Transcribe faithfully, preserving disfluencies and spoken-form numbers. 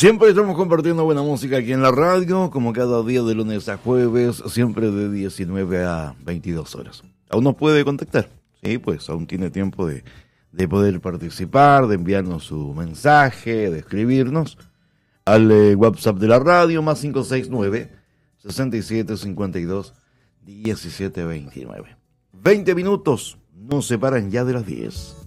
Siempre estamos compartiendo buena música aquí en la radio, como cada día de lunes a jueves, siempre de diecinueve a veintidós horas. Aún nos puede contactar, sí, pues aún tiene tiempo de, de poder participar, de enviarnos su mensaje, de escribirnos al eh, WhatsApp de la radio, más cinco seis nueve, sesenta y siete cincuenta y dos, diecisiete veintinueve. veinte minutos nos separan ya de las diez.